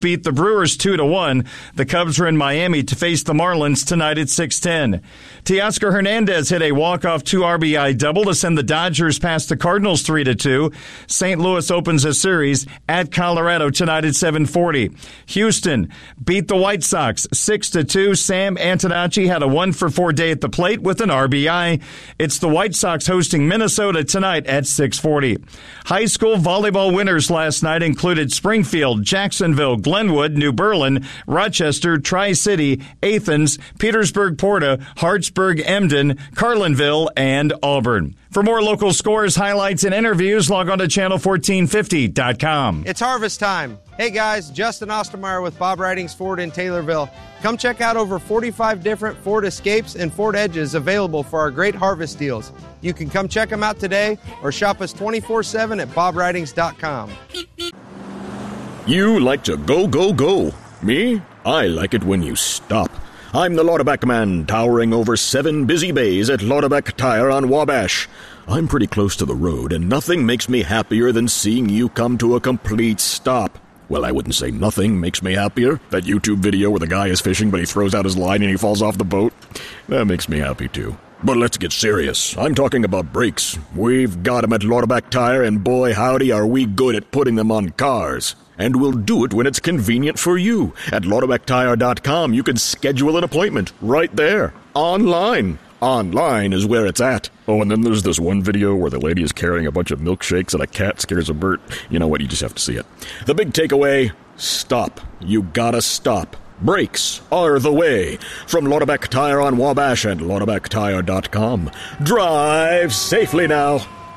beat the Brewers 2-1. The Cubs are in Miami to face the Marlins tonight at 6:10. Teoscar Hernandez hit a walk-off 2 RBI double to send the Dodgers past the Cardinals 3-2. St. Louis opens a series at Colorado tonight at 7:40. Houston beat the White Sox 6-2. Sam Antonacci had a 1-for-4 day at the plate with an RBI. It's the White Sox hosting Minnesota tonight at 6:40. High school volleyball winners last night included Springfield, Jacksonville, Glenwood, New Berlin, Rochester, Tri-City, Athens, Petersburg, Porta, Hartsburg, Emden, Carlinville, and Auburn. For more local scores, highlights, and interviews, log on to channel1450.com. It's harvest time. Hey guys, Justin Ostermeyer with Bob Ridings Ford in Taylorville. Come check out over 45 different Ford Escapes and Ford Edges available for our great harvest deals. You can come check them out today or shop us 24/7 at bobridings.com. You like to go, go, go. Me? I like it when you stop. I'm the Lauterbach man, towering over 7 busy bays at Lauterbach Tire on Wabash. I'm pretty close to the road, and nothing makes me happier than seeing you come to a complete stop. Well, I wouldn't say nothing makes me happier. That YouTube video where the guy is fishing, but he throws out his line and he falls off the boat. That makes me happy, too. But let's get serious. I'm talking about brakes. We've got them at Lauterbach Tire, and boy, howdy, are we good at putting them on cars. And we'll do it when it's convenient for you. At LauterbachTire.com, you can schedule an appointment right there, online. Online is where it's at. Oh, and then there's this one video where the lady is carrying a bunch of milkshakes and a cat scares a bird. You know what? You just have to see it. The big takeaway, stop. You gotta stop. Brakes are the way. From Lauterbach Tire on Wabash and LauterbachTire.com. Drive safely now.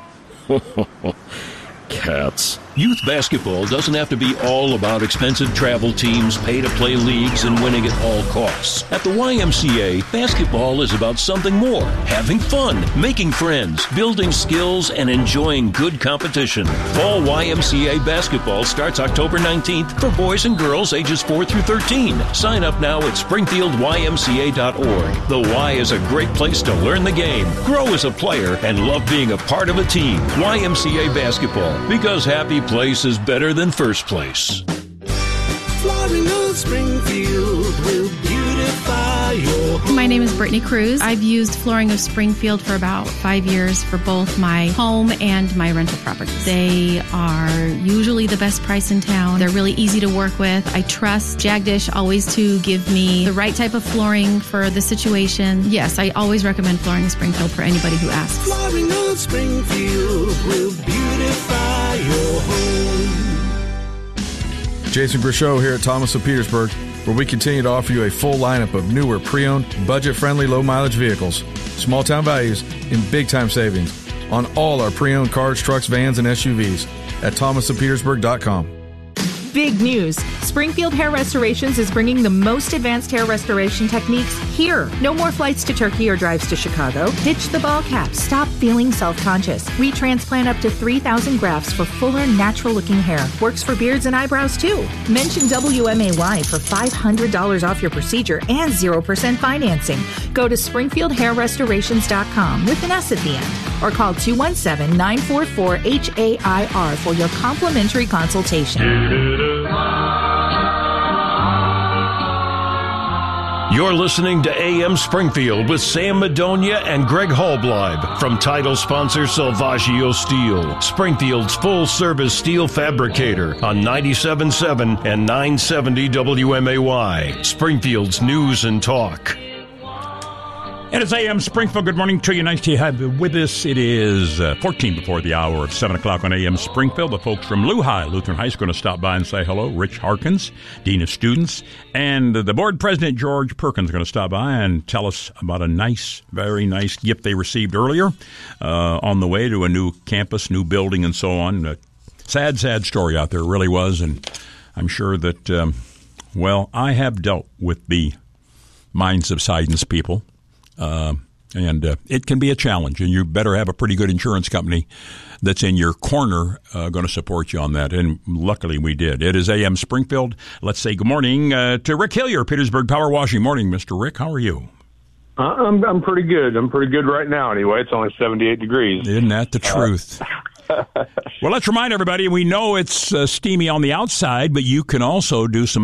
Cats. Youth basketball doesn't have to be all about expensive travel teams, pay-to-play leagues, and winning at all costs. At the YMCA, basketball is about something more. Having fun, making friends, building skills, and enjoying good competition. Fall YMCA basketball starts October 19th for boys and girls ages 4 through 13. Sign up now at springfieldymca.org. The Y is a great place to learn the game, grow as a player, and love being a part of a team. YMCA basketball, because happy place is better than first place. Flooring of Springfield will beautify your home. My name is Brittany Cruz. I've used Flooring of Springfield for about 5 years for both my home and my rental properties. They are usually the best price in town. They're really easy to work with. I trust Jagdish always to give me the right type of flooring for the situation. Yes, I always recommend Flooring of Springfield for anybody who asks. Flooring of Springfield will beautify your home. Jason Grishow here at Thomas of Petersburg, where we continue to offer you a full lineup of newer, pre-owned, budget-friendly, low-mileage vehicles, small-town values, and big-time savings on all our pre-owned cars, trucks, vans, and SUVs at thomasofpetersburg.com. Big news! Springfield Hair Restorations is bringing the most advanced hair restoration techniques here. No more flights to Turkey or drives to Chicago. Ditch the ball cap. Stop feeling self-conscious. We transplant up to 3,000 grafts for fuller, natural-looking hair. Works for beards and eyebrows, too. Mention WMAY for $500 off your procedure and 0% financing. Go to SpringfieldHairRestorations.com with an S at the end. Or call 217-944-HAIR for your complimentary consultation. You're listening to AM Springfield with Sam Madonia and Greg Hallbleib from title sponsor Salvaggio Steel, Springfield's full-service steel fabricator on 97.7 and 970 WMAY, Springfield's News and Talk. It is AM Springfield. Good morning to you. Nice to have you with us. It is 14 before the hour of 7 o'clock on AM Springfield. The folks from Lehigh Lutheran High School are going to stop by and say hello. Rich Harkins, Dean of Students, and the board president, George Perkins, are going to stop by and tell us about a nice, very nice gift they received earlier on the way to a new campus, new building, and so on. Sad story out there. It really was, and I'm sure that, I have dealt with the mind subsidence people. And it can be a challenge, and you better have a pretty good insurance company that's in your corner going to support you on that, and luckily we did. It is AM Springfield. Let's say good morning to Rick Hillier, Petersburg Power Washing. Morning, Mr. Rick. How are you? I'm pretty good. I'm pretty good right now anyway. It's only 78 degrees. Isn't that the truth? Well, let's remind everybody, we know it's steamy on the outside, but you can also do some